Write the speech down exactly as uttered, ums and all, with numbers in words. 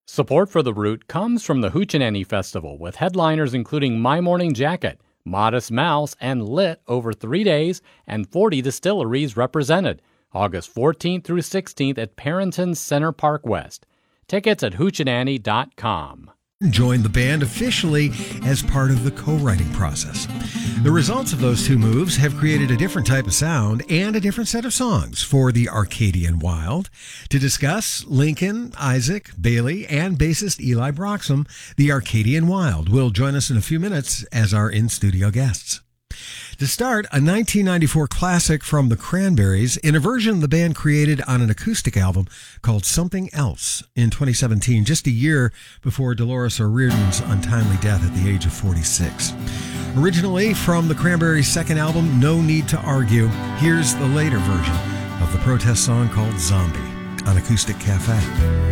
Support for The Root comes from the Hoochie Festival, with headliners including My Morning Jacket, Modest Mouse, and Lit over three days, and forty distilleries represented, August fourteenth through sixteenth at Parrington Center Park West. Tickets at hoochie dot com. Joined the band officially as part of the co-writing process. The results of those two moves have created a different type of sound and a different set of songs for the Arcadian Wild. To discuss, Lincoln, Isaac, Bailey, and bassist Eli Broxham, the Arcadian Wild, will join us in a few minutes as our in-studio guests. To start, a nineteen ninety-four classic from the Cranberries in a version the band created on an acoustic album called Something Else in twenty seventeen, just a year before Dolores O'Riordan's untimely death at the age of forty-six. Originally from the Cranberries' second album, No Need to Argue, here's the later version of the protest song called Zombie on Acoustic Cafe.